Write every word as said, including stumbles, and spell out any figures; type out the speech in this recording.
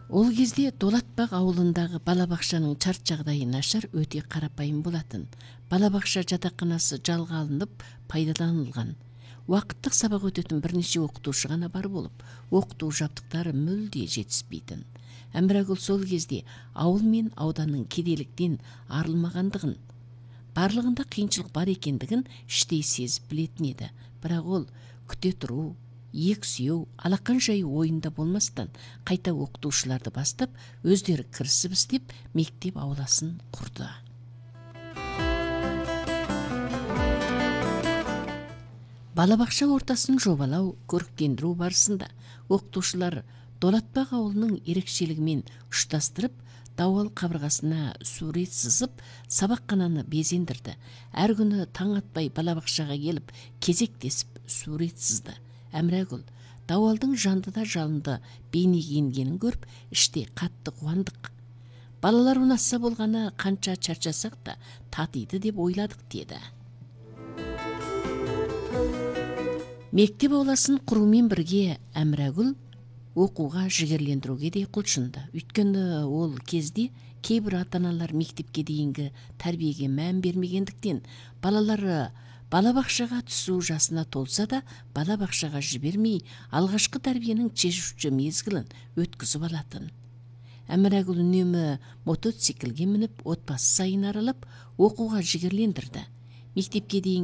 Ол кезде Долатбақ ауылындағы балабақшаның чарт жагдайы нашар, өте карапайым болатын. Балабақша жатақханасы жалға алынып, пайдаланылған. Уақыттық сабақ өтетін бірнеше оқытушы ғана бар болып, оқыту жабдықтары мүлде жетіспейтін. Әмірагүл сол кезде ауыл мен ауданның кедейліктен арылмағандығын, барлығында қиыншылық бар екендігін іштей сезіп білетін еді. Бірақ ол күте тұру, ек сүйеу, алақан жайы ойында болмастан, қайта оқытушыларды бастап, өздері кірісіп істеп, мектеп ауласын құрды. Балабақша ортасын жобалау, көріктендіру барысында оқытушылар Долатбақ ауылының ерекшелігімен ұштастырып, дауал қабырғасына сурет сызып, сабақхананы безендірді. Әр күні таң атпай балабақшаға келіп, кезектесіп сурет сызды. Әмірагүл дауалдың жанды да жалынды бейнеге енгенін көріп, іште қатты қуандық. Балалар ұнатса болғаны, қанша чарчасақ та татиды деп ойладық деді. Мектеп ауласын құрумен бірге Әмірагүл оқуға жігерлендіруге де құлшынды. Өйткені ол кезде кейбір ата-аналар мектепке дейінгі тәрбиеге мән бермегендіктен, балалары балабақшаға түсу жасына толса да, балабақшаға жібермей, алғашқы тәрбиенің шешуші мезгілін өткізіп алатын. Әмірагүл үнемі мотоциклге мініп, отбасы сайын аралап, оқуға жігерлендірді. Мектепке дейін